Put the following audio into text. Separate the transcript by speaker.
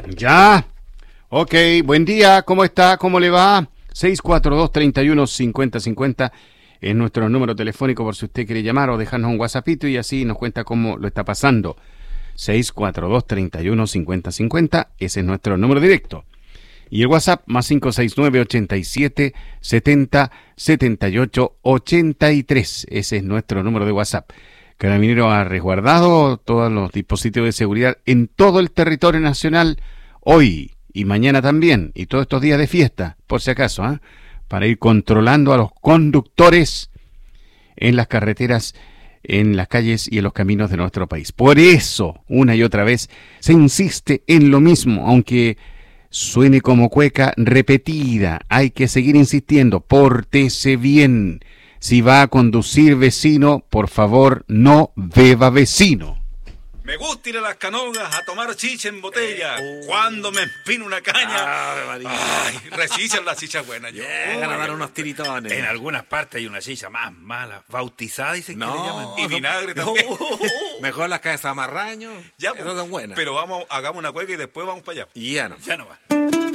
Speaker 1: Ya. Ok, buen día, ¿cómo está? ¿Cómo le va? 642-31-5050 es nuestro número telefónico por si usted quiere llamar o dejarnos un WhatsAppito y así nos cuenta cómo lo está pasando. 642-31-5050, ese es nuestro número directo. Y el WhatsApp más 569-87-70-78-83, ese es nuestro número de WhatsApp. Carabineros ha resguardado todos los dispositivos de seguridad en todo el territorio nacional hoy y mañana también, y todos estos días de fiesta, por si acaso, para ir controlando a los conductores en las carreteras, en las calles y en los caminos de nuestro país. Por eso, una y otra vez, se insiste en lo mismo, aunque suene como cueca repetida, hay que seguir insistiendo, pórtese bien. Si va a conducir, vecino, por favor, no beba, vecino.
Speaker 2: Me gusta ir a las Canogas a tomar chicha en botella. Cuando me empino una caña, ay, rechichan las chichas buenas.
Speaker 3: Llegan a dar unos tiritones.
Speaker 2: En algunas partes hay una chicha más mala, bautizada, dicen que le llaman. Y
Speaker 3: No,
Speaker 2: vinagre también.
Speaker 3: Mejor las cabezas de marraño.
Speaker 2: Ya,
Speaker 3: esas son buenas.
Speaker 2: Pero hagamos una cueca y después vamos para allá.
Speaker 3: Y ya no.
Speaker 2: Ya no va.